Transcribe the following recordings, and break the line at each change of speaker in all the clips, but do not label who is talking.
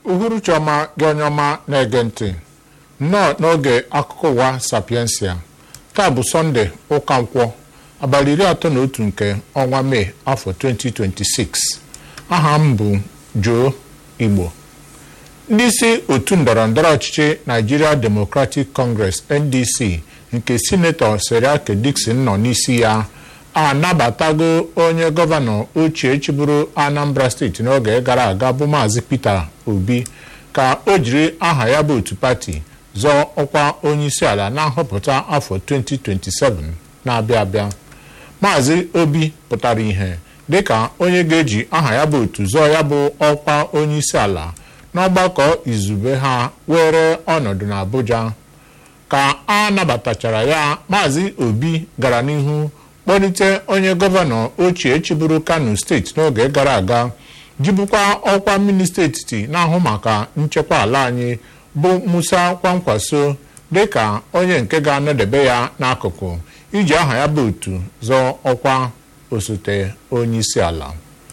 Uhuruchi ọma gị onye ọma na-ege ntị nnọọ n'oge akụkọ ụwa Sapiensia. Taa bụ Sọnde ụka nkwọ abalị 31 nke ọnwa Mee afọ 2026. Aha m bụ Joe Igbo. Ndị isi otu ndọrọndọrọ ọchịchị Nigeria Democratic Congress NDC nke Sinetọ Seriake Dickson nọ n'isi ya anabatago onye gọvanọ ochie chịbụrụ Anambra steeti n'oge gara aga bụ Maazị Peter Obi ka o jiri aha ya bụ otu pati zọọ ọkwa onyeisi ala na nhọpụta afọ 2027 na-abịa abịa. Maazị Obi pụtara ihe dịka onye ga-eji aha ya bụ otu zọọ ya bụ ọkwa onyeisi ala n'ọgbakọ izugbe ha were ọnọdụ n'Abuja. Ka a nabatachara ya, Maazị Obi gara n'ihu kpọlite onye gọvanọ ochie chịbụrụ Kano steeti n'oge gara aga jibụkwa ọkwa ministreti na-ahụ maka nchekwa ala anyị bụ Musa Kwankwaso dịka onye nke ga-anọdebe ya n'akụkụ iji aha ya bụ otu zọọ ọkwa osote onyeisi ala.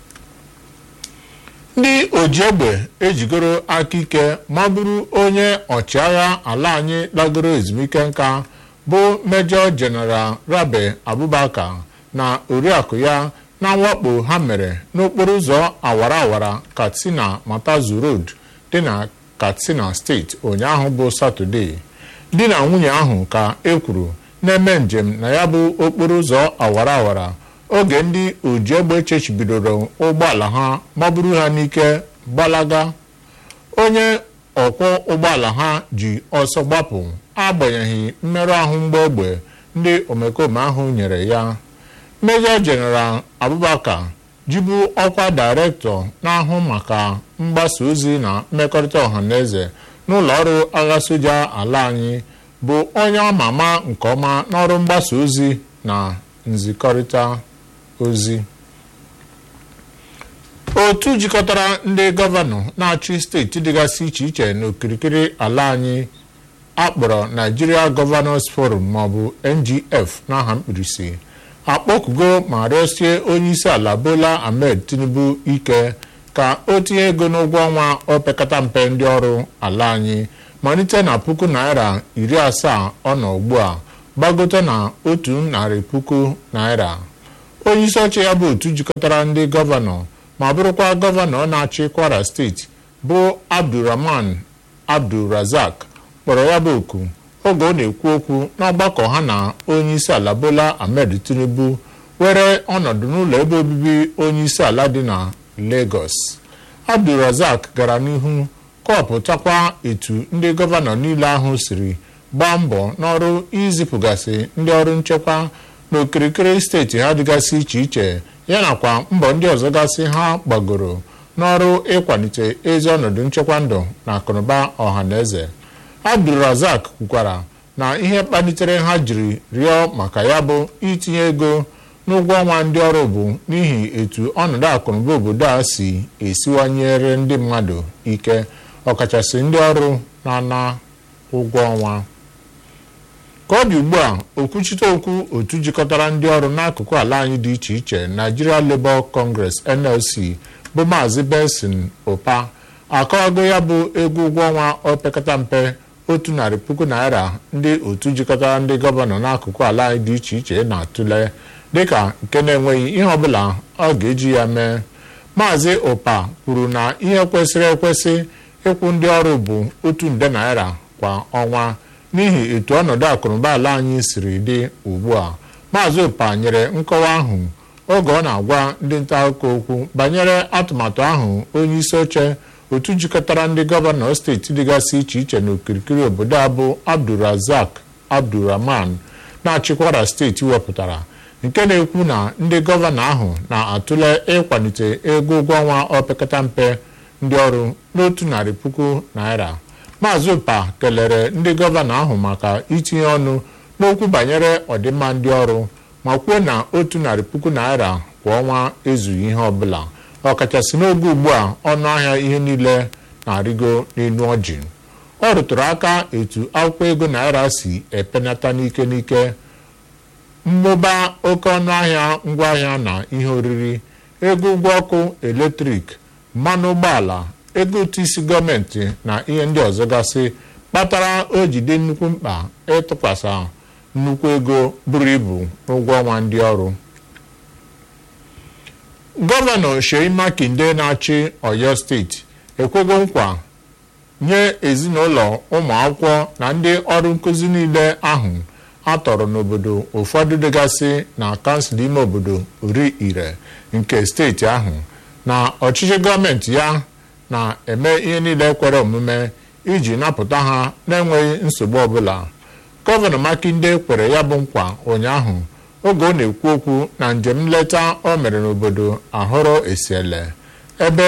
Ndị oji egbe ejigoro aka ike ma bụrụ onye ọchịagha ala anyị lagoro ezumike nka bụ Major General Rabe Abubakar na oriakụ ya na mwakpo ha mere n'okporo ụzọ awara awara Katsina Matazu Road dị na Katsina steeti ụnyaahụ bụ Satọde. Di na nwunye ahụ ka ekwuru na-eme njem na ya bụ okporo ụzọ awara awara oge ndị oji egbe chechibidoro ụgbọala ha maburu ha n'ike gbalaga. Onye ọkwọ ụgbọala ha ji ọsọ gbapụ agbanyeghị mmerụ ahụ mgbe egbe ndị omekome ahụ nyere ya. Major General Abubakar jibu ọkwa Director na-ahụ maka mgbasa ozi na mmekọrịta ọhaneze n'ụlọ ọrụ agha soja ala anyị bụ onye ama ama nke ọma n'ọrụ mgbasa ozi na nzikọrịta ozi. Otu jikọtara ndị gọvanọ na-achị steeti dịgasị iche iche n'okirikiri ala anyị akpọrọ Nigeria Governors Forum maọbụ NGF n'aha mkpirisi akpọkugo ma rịọsie onyeisi ala Bola Ahmed Tinubu ike ka o tinye ego n'ụgwọ ọnwa opekata mpe ndị ọrụ ala anyị malite na Naira 70,000 ọ nọ ugbu a gbagote na 100,000 naira. Onyeisi oche ya bụ otu jikọtara ndị gọvanọ ma bụrụkwa gọvanọ na-achị Kwara steeti bụ Abdulrahman Abdulrazak kpọrọ ya bụ oku oge ọ na-ekwu okwu n'ọgbakọ ha na onyeisi ala Bola Ahmed Tinubu were ọnọdụ n'ụlọ ebe obibi onyeisi ala dị na Lagos. Abdulrazak gara n'ihu kọpụtakwa etu ndị gọvanọ niile ahụ siri gbaa mbọ n'ọrụ izipụgasị ndị ọrụ nchekwa n'okirikiri steeti ha dịgasị iche iche yanakwa mbọ ndị ọzọ gasị ha gbagoro n'ọrụ ịkwalite ezi ọnọdụ nchekwa ndụ na akụnụba ọhaneze. Abdulrazak kwukwara na ihe kpalitere ha jiri rịọ maka ya bụ itinye ego n'ụgwọ ọnwa ndị ọrụ bụ n'ihi etu ọnọdụ akụnụba obodo a si esiwanyere ndị mmadụ ike ọkachasị ndị ọrụ na-ana ụgwọ ọnwa. Ka ọ dị ugbu a, okwuchite okwu otu jikọtara ndị ọrụ n'akụkụ ala anyị dị iche iche Nigeria Labour Congress NLC bụ Maazị Benson Opa akọwago ya bụ ego ụgwọ ọnwa opekata mpe 100,000 naira ndị otu jikọtara ndị gọvanọ n'akụkụ ala anyị dị iche iche na-atụle dịka nke na-enweghị ihe ọbụla ọ ga-eji ya mee. Maazị Opa kwuru na ihe kwesịrị ekwesị ịkwụ ndị ọrụ bụ 1,000,000 naira kwa ọnwa n'ihi etu ọnọdụ akụnụba ala anyị siri dị ugbu a. Maazị Opa nyere nkọwa ahụ oge ọ na-agwa ndị nta akụkọ okwu banyere atụmatụ ahụ onyeisi oche otu jikọtara ndị gọvanọ steeti dịgasị iche iche n'okirikiri obodo a bụ Abdulrazak Abdulrahman na-achị Kwara steeti wepụtara, nke na-ekwu na ndị gọvanọ ahụ na-atụle ịkwalite ego ụgwọ ọnwa opekata mpe ndị ọrụ n'100,000 naira. Maazị Opa kelere ndị gọvanọ ahụ maka itinye ọnụ n'okwu banyere ọdịmma ndị ọrụ ma kwuo na 100,000 naira kwa ọnwa ezughị ihe ọbụla ọkachasị n'oge ugbu a ọnụ ahịa ihe niile na-arịgo n'elu ọjị. Ọ rụtụrụ aka etu akwụkwọ ego naira si epenata n'ike n'ike, mmụba oke ọnụ ahịa ngwaahịa na ihe oriri, ego ụgwọ ọkụ eletrik, mmanụ ụgbọala, ego ụtụ isi gọọmenti na ihe ndị ọzọ gasị kpatara o jide nnukwu mkpa ịtụkwasị nnukwu ego buru ibu n'ụgwọ ọnwa ndị ọrụ. Gọvanọ Seyi Makinde na-achị Oyo steeti ekwego nkwa nye ezinụlọ ụmụ akwụkwọ na ndị ọrụ nkụzi niile ahụ a tọrọ n'obodo ụfọdụ dịgasị na kansụl ime obodo Ori-Ire nke steeti ahụ na ọchịchị gọọmenti ya na-eme ihe niile kwere omume iji napụta ha na-enweghị nsogbu ọbụla. Gọvanọ Makinde kwere ya bụ nkwa ụnyaahụ oge ọ na-ekwu okwu na njem nleta o mere n'obodo Ahoro Esiele ebe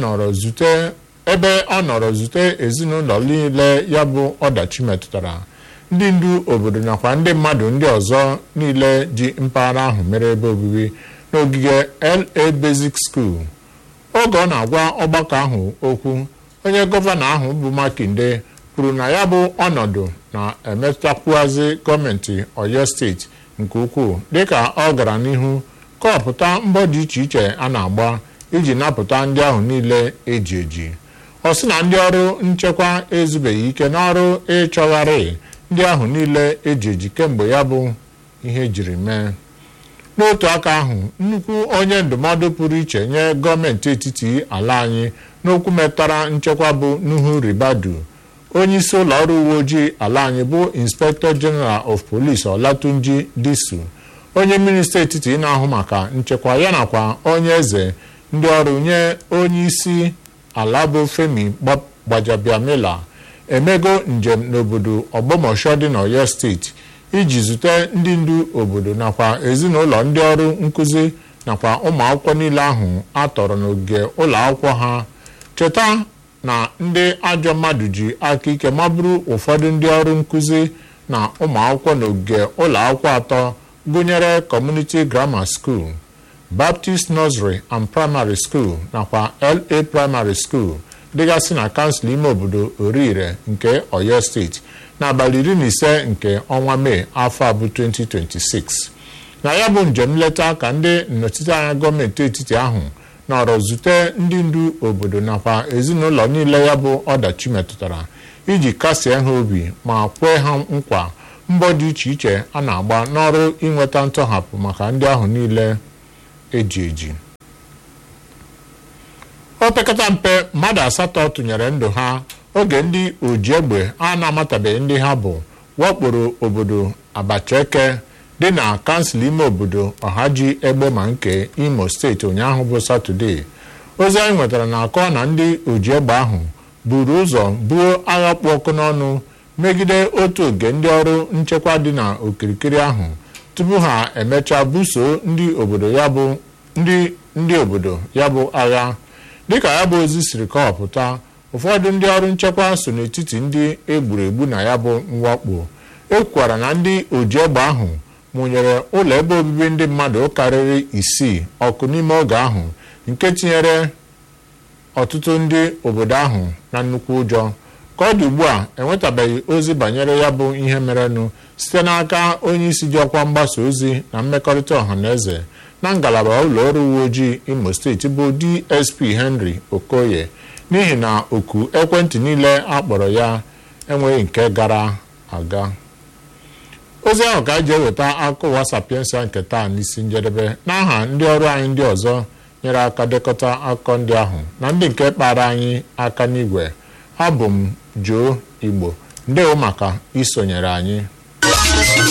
ọ nọrọ zute ezinụlọ niile ya bụ ọdachi metụtara, ndị ndu obodo nakwa ndị mmadụ ndị ọzọ niile ji mpaghara ahụ mere ebe obibi n'ogige LA Basic School. Oge ọ na-agwa ọgbakọ ahụ okwu, onye gọvanọ ahụ bụ Makinde kwuru na ya bụ ọnọdụ na-emetụtakwuazị gọọmenti Oyo steeti nke ukwuu dịka ọ gara n'ihu kọpụta mbọ dị iche iche a na-agba iji napụta ndị ahụ niile eji eji. Ọ sị na ndị ọrụ nchekwa ezubeghị ike n'ọrụ ịchọgharị ndị ahụ niile eji eji kemgbe ya bụ ihe jiri mee. N'otu aka ahụ, nnukwu onye ndụmọdụ pụrụ iche nye gọọmenti etiti ala anyị n'okwu metụtara nchekwa bụ Nuhu Ribadu, onye isi ụlọ ọrụ uwe ojii ala anyị bụ Inspector General of Police Olatunji Disu, onye minista etiti na-ahụ maka nchekwa ya nakwa onye eze ndị ọrụ nye onye isi ala bụ Femi Gbajabiamila emego njem n'obodo Ogbomosho dị n'Oyo steeti iji zute ndị ndu obodo nakwa ezinụlọ ndị ọrụ nkụzi nakwa ụmụ akwụkwọ niile ahụ a tọrọ n'ogige ụlọ akwụkwọ ha. Cheta na ndị ajọ mmadụ ji aka ike maburu ụfọdụ ndị ọrụ nkụzi na ụmụ akwụkwọ n'ogige ụlọ akwụkwọ atọ gụnyere Community Grammar School, Baptist Nursery and Primary School nakwa LA Primary School dịgasị na kansụl ime obodo Ori-Ire nke Oyo steeti n'abalị 15 nke ọnwa Mee afọ abụ 2026. Na ya bụ njem nleta ka ndị nnọchiteanya gọọmenti etiti ahụ nọrọ zute ndị ndu obodo nakwa ezinụlọ niile ya bụ ọdachi metụtara iji kasie ha obi ma kwee ha nkwa mbọ dị iche iche a na-agba n'ọrụ inweta ntọhapụ maka ndị ahụ niile eji eji. Opekata mpe mmadụ 8 tụnyere ndụ ha oge ndị oji egbe a na-amatabeghị ndị ha bụ wakporo obodo Abacheke dị na kansụl ime obodo Ọhaji Egbema nke Imo steeti ụnyaahụ bụ Satọde. Ozi anyị nwetara na-akọ na ndị oji egbe ahụ buru ụzọ buo agha kpụ ọkụ n'ọnụ megide otu oge ndị ọrụ nchekwa dị na okirikiri ahụ tupu ha emechaa buso ndị obodo ya bụ agha. Dịka ya bụ ozi siri kọwapụta, ụfọdụ ndị ọrụ nchekwa so n'etiti ndị egburu egbu na ya bụ mwakpo. Ekwukwara na ndị oji egbe ahụ mụnyere ụlọ ebe obibi ndị mmadụ karịrị 6 ọkụ n'ime oge ahụ, nke tinyere ọtụtụ ndị obodo ahụ na nnukwu ụjọ. Ka ọ dị ugbu a enwetabeghị ozi banyere ya bụ ihe merenụ site n'aka onye isi ji ọkwa mgbasa ozi na mmekọrịta ọhaneze na ngalaba ụlọ ọrụ uwe ojii Imo steeti bụ DSP Henry Okoye, n'ihi na oku ekwentị niile akpọrọ ya enweghị nke gara aga. Ozi ahụ ka eji eweta akụkọ ụwa Sapiensia nke taa n'isi njedebe. N'aha ndị ọrụ anyị ndị ọzọ nyere aka dekọta akụkọ ndị ahụ na ndị nke kpara anyị aka n'igwe, abụ m Joe Igbo. Ndewo maka isonyere anyị.